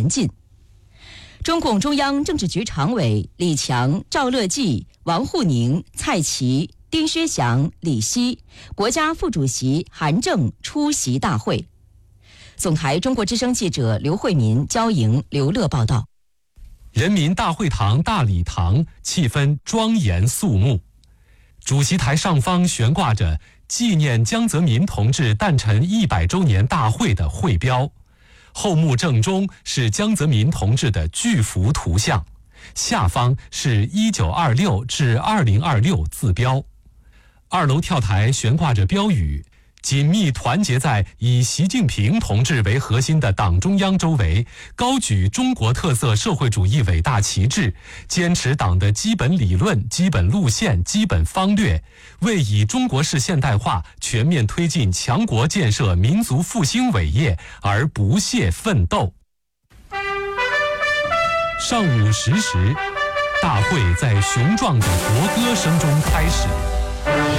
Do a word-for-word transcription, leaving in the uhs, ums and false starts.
前进。中共中央政治局常委李强、赵乐际、王沪宁、蔡奇、丁薛祥、李希，国家副主席韩正出席大会。总台中国之声记者刘慧民、焦莹、刘乐报道。 人民大会堂大礼堂气氛庄严肃穆，主席台上方悬挂着纪念江泽民同志诞辰一百周年大会的会标，后幕正中是江泽民同志的巨幅图像，下方是一九二六至二零二六字标。二楼跳台悬挂着标语，紧密团结在以习近平同志为核心的党中央周围，高举中国特色社会主义伟大旗帜，坚持党的基本理论、基本路线、基本方略，为以中国式现代化全面推进强国建设、民族复兴伟业而不懈奋斗。上午十时，大会在雄壮的国歌声中开始。